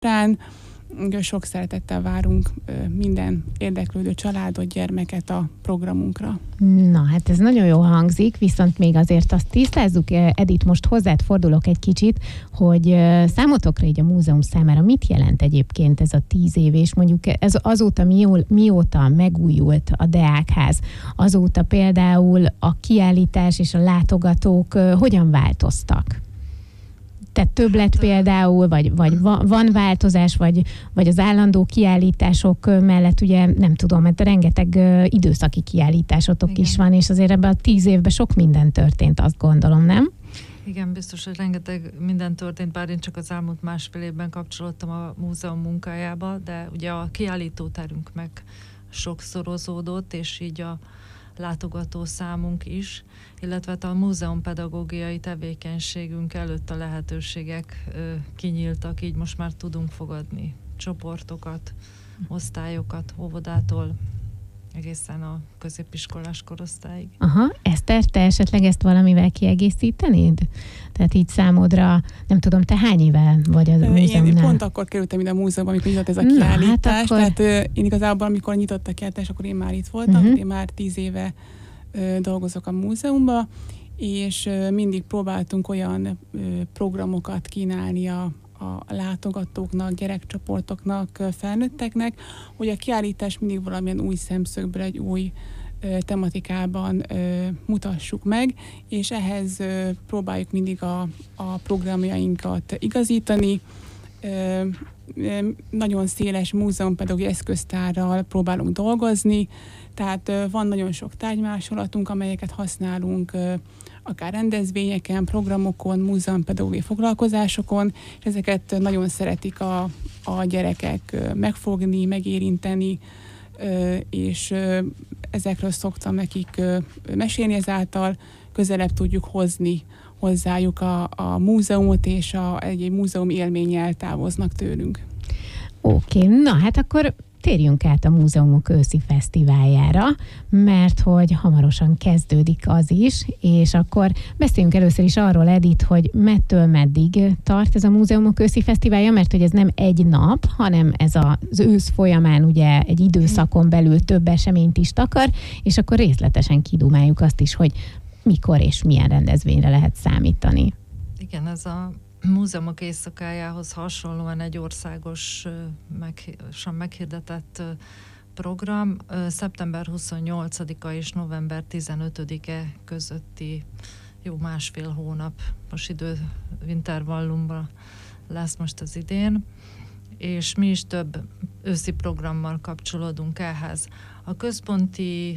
Sok szeretettel várunk minden érdeklődő családot, gyermeket a programunkra. Na, hát ez nagyon jól hangzik, viszont még azért azt tisztázzuk, Edith, most hozzád fordulok egy kicsit, hogy számotokra így a múzeum számára mit jelent egyébként ez a 10 év, és mondjuk ez azóta mióta megújult a Deákház, azóta például a kiállítás és a látogatók hogyan változtak? Tehát több lett például, vagy van változás, vagy az állandó kiállítások mellett ugye nem tudom, mert rengeteg időszaki kiállításotok Igen. is van, és azért ebben a 10 évben sok minden történt, azt gondolom, nem? Igen, biztos, hogy rengeteg minden történt, bár én csak az elmúlt másfél évben kapcsolódtam a múzeum munkájába, de ugye a kiállítóterünk meg sokszorozódott, és így a látogató számunk is, illetve a múzeumpedagógiai tevékenységünk előtt a lehetőségek kinyíltak, így most már tudunk fogadni csoportokat, osztályokat, óvodától egészen a középiskolás korosztályig. Aha, Eszter, te esetleg ezt valamivel kiegészítenéd? Tehát így számodra, nem tudom, te hány éve vagy a múzeumnál? Én pont akkor kerültem ide a múzeumban, amikor nyitott ez a kiállítás. Hát akkor... Tehát én igazából, amikor nyitott a kiállítás, akkor én már itt voltam, én már 10 éve dolgozok a múzeumban, és mindig próbáltunk olyan programokat kínálni a látogatóknak, gyerekcsoportoknak, felnőtteknek, hogy a kiállítás mindig valamilyen új szemszögből, egy új tematikában mutassuk meg, és ehhez próbáljuk mindig a programjainkat igazítani. Nagyon széles múzeumpedagógiai eszköztárral próbálunk dolgozni, tehát van nagyon sok tárgymásolatunk, amelyeket használunk akár rendezvényeken, programokon, múzeumpedagógiai foglalkozásokon, és ezeket nagyon szeretik a gyerekek megfogni, megérinteni, és ezekről szoktam nekik mesélni, ezáltal közelebb tudjuk hozni hozzájuk a múzeumot, és egy múzeum élménnyel távoznak tőlünk. Oké, na hát akkor térjünk át a Múzeumok őszi fesztiváljára, mert hogy hamarosan kezdődik az is, és akkor beszéljünk először is arról, Edith, hogy mettől meddig tart ez a Múzeumok őszi fesztiválja, mert hogy ez nem egy nap, hanem ez az ősz folyamán ugye egy időszakon belül több eseményt is takar, és akkor részletesen kidumáljuk azt is, hogy mikor és milyen rendezvényre lehet számítani. Igen, ez a múzeumok éjszakájához hasonlóan egy országosan meghirdetett program. Szeptember 28-a és november 15-e közötti jó másfél hónapos időintervallumban lesz most az idén, és mi is több őszi programmal kapcsolódunk ehhez. A központi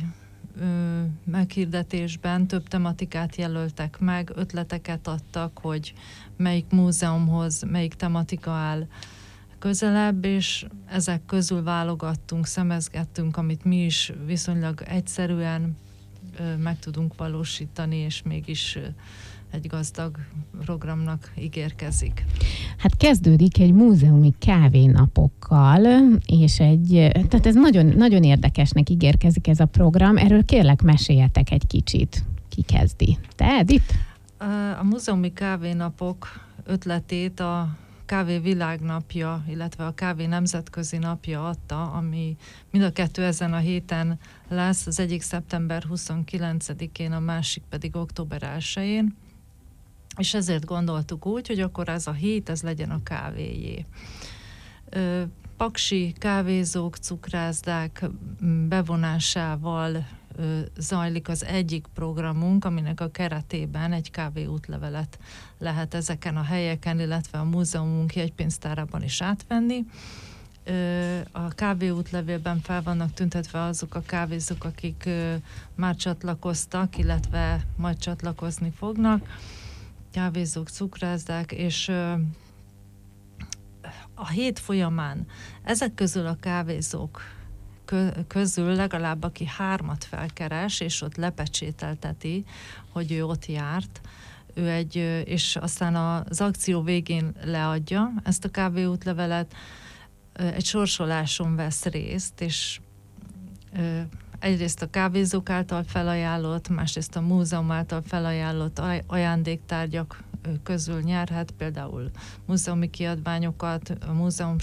meghirdetésben több tematikát jelöltek meg, ötleteket adtak, hogy melyik múzeumhoz melyik tematika áll közelebb, és ezek közül válogattunk, szemezgettünk, amit mi is viszonylag egyszerűen meg tudunk valósítani, és mégis egy gazdag programnak ígérkezik. Hát kezdődik egy múzeumi kávénapokkal, és tehát ez nagyon, nagyon érdekesnek ígérkezik ez a program. Erről kérlek, meséljetek egy kicsit. Ki kezdi? Te, Edith? A múzeumi kávénapok ötletét a Kávé Világnapja, illetve a Kávé Nemzetközi Napja adta, ami mind a kettő ezen a héten lesz, az egyik szeptember 29-én, a másik pedig október 1-én. És ezért gondoltuk úgy, hogy akkor ez a hét, ez legyen a kávéjé. Paksi kávézók, cukrászdák bevonásával zajlik az egyik programunk, aminek a keretében egy kávéútlevelet lehet ezeken a helyeken, illetve a múzeumunk jegypénztárában is átvenni. A kávéútlevélben fel vannak tüntetve azok a kávézók, akik már csatlakoztak, illetve majd csatlakozni fognak, kávézók, cukrászdák, és a hét folyamán ezek közül a kávézók közül legalább aki 3 felkeres, és ott lepecsételteti, hogy ő ott járt, és aztán az akció végén leadja ezt a kávéútlevelet, egy sorsoláson vesz részt, és egyrészt a kávézók által felajánlott, másrészt a múzeum által felajánlott ajándéktárgyak közül nyerhet, például múzeumi kiadványokat, a múzeum